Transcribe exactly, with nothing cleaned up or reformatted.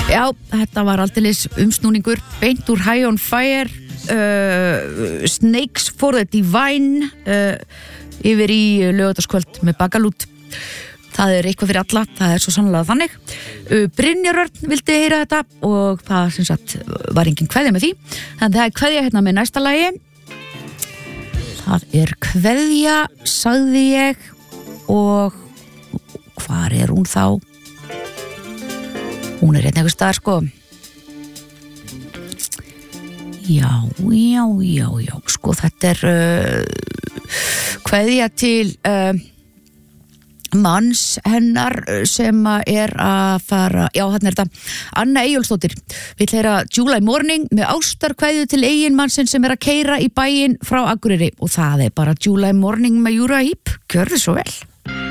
Já, þetta var aldeilis umsnúningur beint úr High on Fire uh, Snakes for the Divine uh, yfir í laugardagskvöld með Bagalút. Það er eitthvað fyrir alla, það er svo sannlega þannig. uh, Brynjar Örn vildi heyra þetta og það sem sagt var engin kveðja með því, en það er kveðja hérna með næsta lagi. Það er kveðja, sagði ég, og hvar er hún þá? Hún er hérna einhvers staðar, sko. Já, já, já, já, sko, þetta er uh, kveðja til uh, manns hennar sem er að fara, já, hérna er þetta, Anna Eyjólfsdóttir, vill heyra July Morning með ástarkveðju til eiginmannsins sem er að keyra í bæinn frá Akureyri, og það er bara July Morning með Júra Hýp, gjörðu svo vel.